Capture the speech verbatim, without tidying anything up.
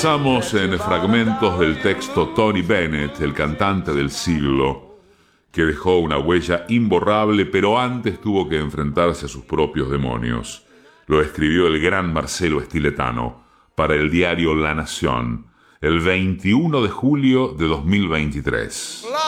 Avanzamos en fragmentos del texto Tony Bennett, el cantante del siglo, que dejó una huella imborrable, pero antes tuvo que enfrentarse a sus propios demonios. Lo escribió el gran Marcelo Estiletano para el diario La Nación, el veintiuno de julio de dos mil veintitrés.